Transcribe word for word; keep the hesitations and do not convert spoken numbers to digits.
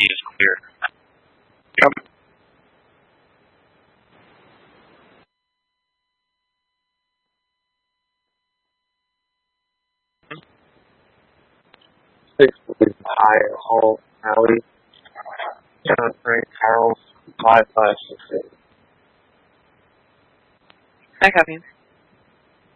is clear. Yep. Six is higher Hall Alley. John Frank Carroll, five five six eight. I copy.